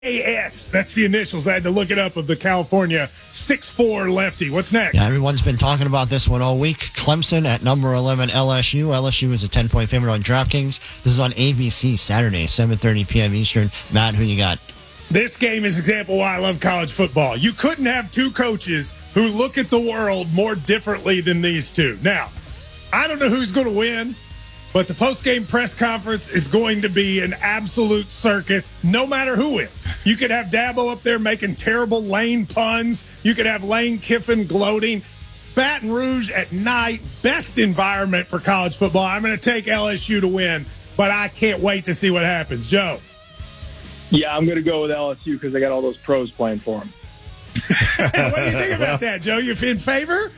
AS. That's the initials. I had to look it up, of the California 6'4" lefty. What's next? Yeah, everyone's been talking about this one all week. Clemson at number 11, LSU. LSU is a 10-point favorite on DraftKings. This is on ABC Saturday, 7:30 p.m. Eastern. Matt, who you got? This game is an example why I love college football. You couldn't have two coaches who look at the world more differently than these two. Now, I don't know who's going to win, but the post-game press conference is going to be an absolute circus, no matter who wins. You could have Dabo up there making terrible Lane puns. You could have Lane Kiffin gloating. Baton Rouge at night, best environment for college football. I'm going to take LSU to win, but I can't wait to see what happens. Joe? Yeah, I'm going to go with LSU because they got all those pros playing for them. What do you think about that, Joe? You in favor?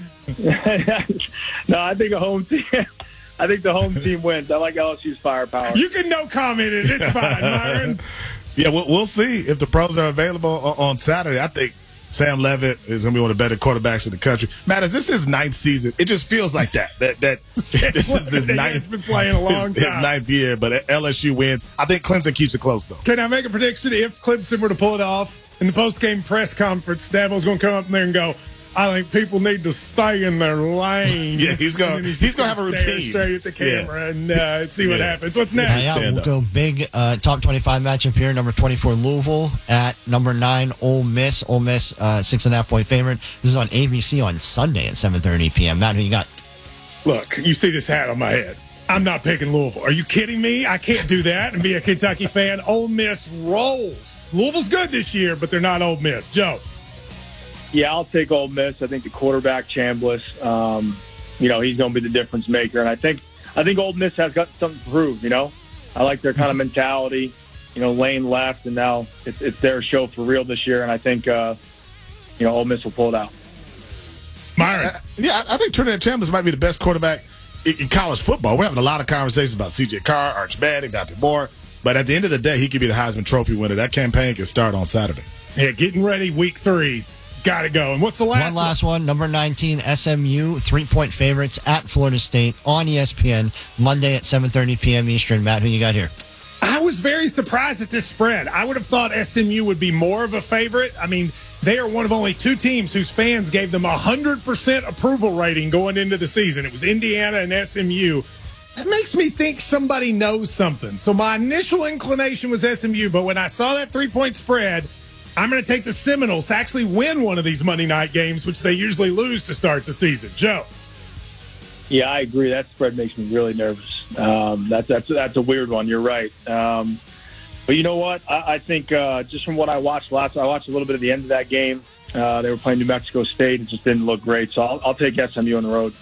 No, I think a home team. I think the home team wins. I like LSU's firepower. You can no comment it. It's fine, Myron. Yeah, we'll see if the pros are available on Saturday. I think Sam Levitt is going to be one of the better quarterbacks in the country. Matt, is this his ninth season? It just feels like that. That this is his ninth. He's been playing a long time. His ninth year, but LSU wins. I think Clemson keeps it close, though. Can I make a prediction? If Clemson were to pull it off in the post-game press conference, Dabo's going to come up there and go, I think people need to stay in their lane. Yeah, he's going to have a routine. Straight at the camera and see what happens. What's next? Yeah, we'll go big top 25 matchup here. Number 24, Louisville at number 9, Ole Miss. Ole Miss, 6.5-point favorite. This is on ABC on Sunday at 7:30 p.m. Matt, who you got? Look, you see this hat on my head. I'm not picking Louisville. Are you kidding me? I can't do that and be a Kentucky fan. Ole Miss rolls. Louisville's good this year, but they're not Ole Miss. Joe? Yeah, I'll take Ole Miss. I think the quarterback, Chambliss, he's going to be the difference maker. And I think Ole Miss has got something to prove, I like their kind of mentality. Lane left, and now it's their show for real this year. And I think, Ole Miss will pull it out. Myron. Yeah, I think Trinidad Chambliss might be the best quarterback in college football. We're having a lot of conversations about C.J. Carr, Arch Manning, Dante Moore. But at the end of the day, he could be the Heisman Trophy winner. That campaign can start on Saturday. Yeah, getting ready, week 3. Got to go. And what's the last one? One last one. Number 19, SMU, 3-point favorites at Florida State on ESPN, Monday at 7:30 p.m. Eastern. Matt, who you got here? I was very surprised at this spread. I would have thought SMU would be more of a favorite. I mean, they are one of only 2 teams whose fans gave them 100% approval rating going into the season. It was Indiana and SMU. That makes me think somebody knows something. So my initial inclination was SMU, but when I saw that 3-point spread, I'm going to take the Seminoles to actually win one of these Monday night games, which they usually lose to start the season. Joe? Yeah, I agree. That spread makes me really nervous. That's a weird one. You're right. But you know what? I think just from what I watched I watched a little bit of the end of that game. They were playing New Mexico State. It just didn't look great. So I'll take SMU on the road.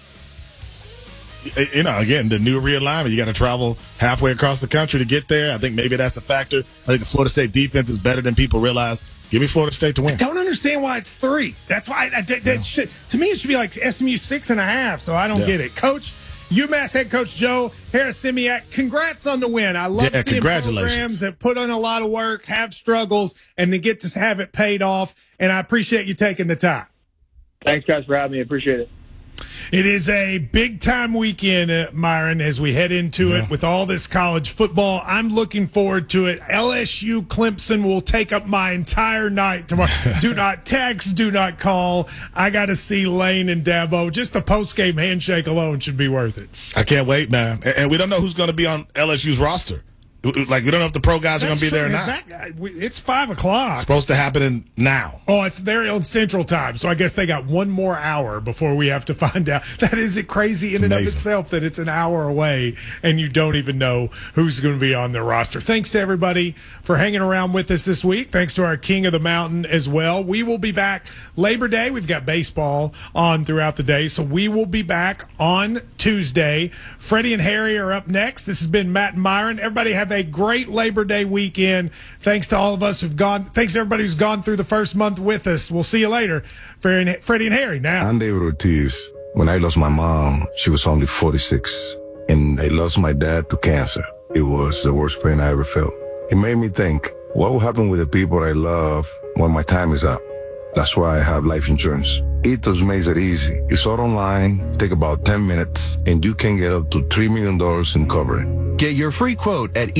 Again, the new realignment. You got to travel halfway across the country to get there. I think maybe that's a factor. I think the Florida State defense is better than people realize. Give me Florida State to win. I don't understand why it's 3. That's why to me it should be like SMU 6.5. So I don't get it. Coach, UMass head coach Joe Harris-Simiak, congrats on the win. I love seeing programs that put in a lot of work, have struggles, and then get to have it paid off. And I appreciate you taking the time. Thanks, guys, for having me. I appreciate it. It is a big-time weekend, Myron, as we head into it with all this college football. I'm looking forward to it. LSU Clemson will take up my entire night tomorrow. Do not text, do not call. I got to see Lane and Dabo. Just the post-game handshake alone should be worth it. I can't wait, man. And we don't know who's going to be on LSU's roster. Like, we don't know if the pro guys are going to be there or not. It's 5 o'clock. It's supposed to happen now. Oh, it's there on Central Time. So I guess they got one more hour before we have to find out. That is crazy in and of itself that it's an hour away and you don't even know who's going to be on their roster. Thanks to everybody for hanging around with us this week. Thanks to our King of the Mountain as well. We will be back Labor Day. We've got baseball on throughout the day. So we will be back on Tuesday. Freddie and Harry are up next. This has been Matt and Myron. Everybody have a great Labor Day weekend. Thanks to all of us thanks to everybody who's gone through the first month with us. We'll see you later. Freddie and Harry now. I'm David Ortiz. When I lost my mom, she was only 46. And I lost my dad to cancer. It was the worst pain I ever felt. It made me think, what will happen with the people I love when my time is up? That's why I have life insurance. Ethos makes it easy. It's all online, take about 10 minutes, and you can get up to $3 million in coverage. Get your free quote at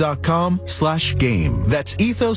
ethos.com/game. That's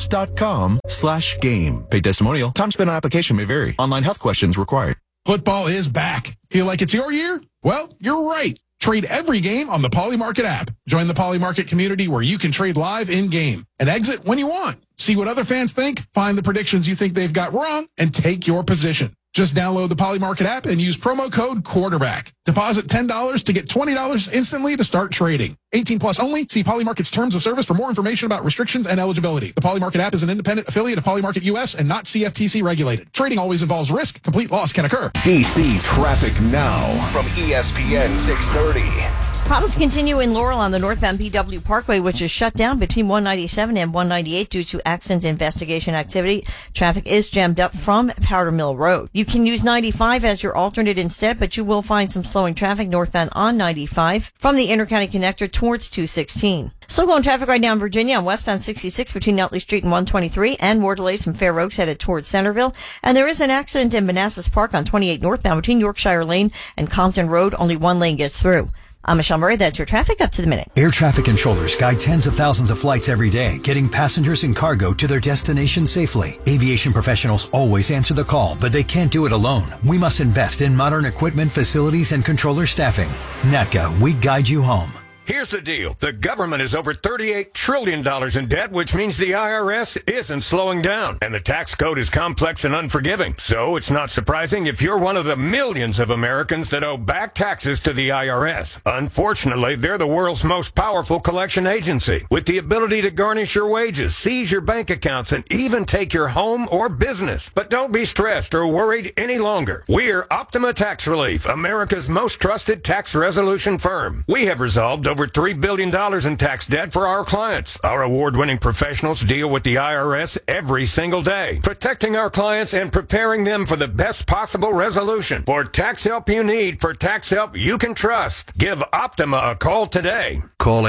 ethos.com/game. Paid testimonial. Time spent on application may vary. Online health questions required. Football is back. Feel like it's your year? Well, you're right. Trade every game on the Poly Market app. Join the Poly Market community where you can trade live in-game and exit when you want. See what other fans think, find the predictions you think they've got wrong, and take your position. Just download the Poly Market app and use promo code quarterback. Deposit $10 to get $20 instantly to start trading. 18 plus only. See Poly Market's terms of service for more information about restrictions and eligibility. The Poly Market app is an independent affiliate of Poly Market US and not CFTC regulated. Trading always involves risk. Complete loss can occur. DC traffic now from ESPN 630. Problems continue in Laurel on the northbound BW Parkway, which is shut down between 197 and 198 due to accident investigation activity. Traffic is jammed up from Powder Mill Road. You can use 95 as your alternate instead, but you will find some slowing traffic northbound on 95 from the Intercounty Connector towards 216. Still going traffic right now in Virginia on westbound 66 between Nutley Street and 123, and more delays from Fair Oaks headed towards Centerville. And there is an accident in Manassas Park on 28 northbound between Yorkshire Lane and Compton Road. Only one lane gets through. I'm Michelle Murray. That's your traffic up to the minute. Air traffic controllers guide tens of thousands of flights every day, getting passengers and cargo to their destination safely. Aviation professionals always answer the call, but they can't do it alone. We must invest in modern equipment, facilities, and controller staffing. NATCA, we guide you home. Here's the deal. The government is over $38 trillion in debt, which means the IRS isn't slowing down. And the tax code is complex and unforgiving. So it's not surprising if you're one of the millions of Americans that owe back taxes to the IRS. Unfortunately, they're the world's most powerful collection agency, with the ability to garnish your wages, seize your bank accounts, and even take your home or business. But don't be stressed or worried any longer. We're Optima Tax Relief, America's most trusted tax resolution firm. We have resolved over $3 billion in tax debt for our clients. Our award-winning professionals deal with the IRS every single day, protecting our clients and preparing them for the best possible resolution. For tax help you need, for tax help you can trust, give Optima a call today. Call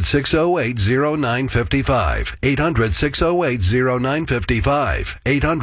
800-608-0955. 800-608-0955.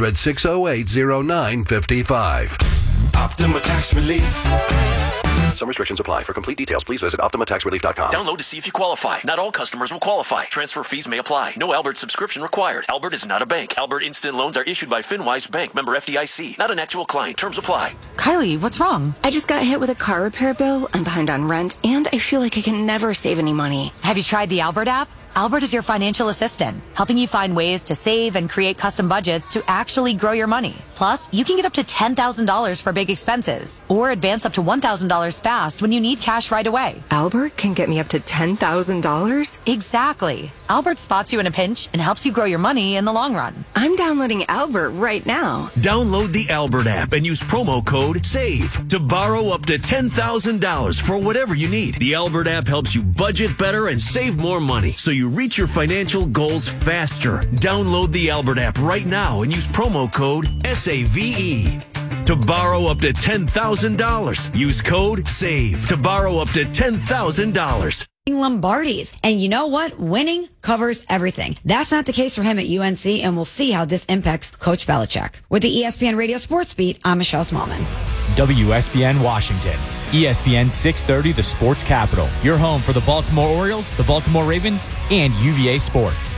800-608-0955. Optima Tax Relief. Some restrictions apply. For complete details, please visit OptimaTaxRelief.com. Download to see if you qualify. Not all customers will qualify. Transfer fees may apply. No Albert subscription required. Albert is not a bank. Albert Instant Loans are issued by FinWise Bank, member FDIC. Not an actual client. Terms apply. Kylie, what's wrong? I just got hit with a car repair bill. I'm behind on rent, and I feel like I can never save any money. Have you tried the Albert app? Albert is your financial assistant, helping you find ways to save and create custom budgets to actually grow your money. Plus, you can get up to $10,000 for big expenses or advance up to $1,000 fast when you need cash right away. Albert can get me up to $10,000? Exactly. Albert spots you in a pinch and helps you grow your money in the long run. I'm downloading Albert right now. Download the Albert app and use promo code SAVE to borrow up to $10,000 for whatever you need. The Albert app helps you budget better and save more money, so you reach your financial goals faster. Download the Albert app right now and use promo code SAVE to borrow up to $10,000. Use code SAVE to borrow up to $10,000. Lombardi's. And you know what? Winning covers everything. That's not the case for him at UNC, and we'll see how this impacts Coach Belichick. With the ESPN Radio Sports Beat, I'm Michelle Smallman. WSBN Washington. ESPN 630, the sports capital. Your home for the Baltimore Orioles, the Baltimore Ravens, and UVA Sports.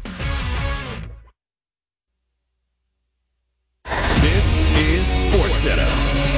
This is SportsCenter.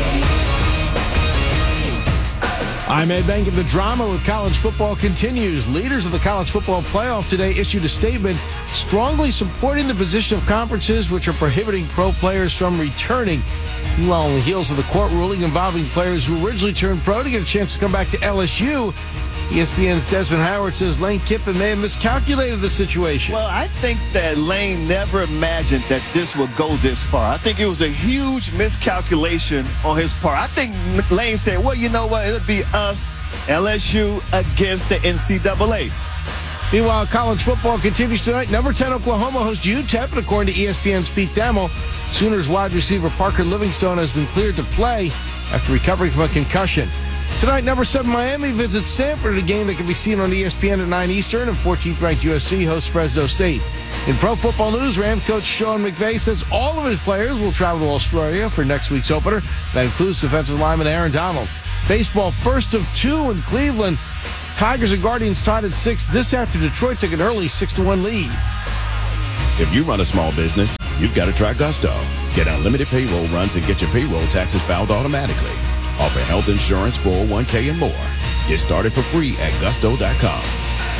I'm Ed Bank, and the drama with college football continues. Leaders of the college football playoff today issued a statement strongly supporting the position of conferences which are prohibiting pro players from returning. Meanwhile, on the heels of the court ruling involving players who originally turned pro to get a chance to come back to LSU, ESPN's Desmond Howard says Lane Kiffin may have miscalculated the situation. Well, I think that Lane never imagined that this would go this far. I think it was a huge miscalculation on his part. I think Lane said, well, you know what? It'll be us, LSU, against the NCAA. Meanwhile, college football continues tonight. Number 10 Oklahoma hosts UTEP, and according to ESPN's Pete Thamel, Sooners wide receiver Parker Livingstone has been cleared to play after recovering from a concussion. Tonight, number 7 Miami visits Stanford in a game that can be seen on ESPN at 9 Eastern, and 14th-ranked USC hosts Fresno State. In pro football news, Rams coach Sean McVay says all of his players will travel to Australia for next week's opener. That includes defensive lineman Aaron Donald. Baseball, first of 2 in Cleveland. Tigers and Guardians tied at 6. This after Detroit took an early 6-1 lead. If you run a small business, you've got to try Gusto. Get unlimited payroll runs and get your payroll taxes filed automatically. Offer health insurance, 401k, and more. Get started for free at gusto.com.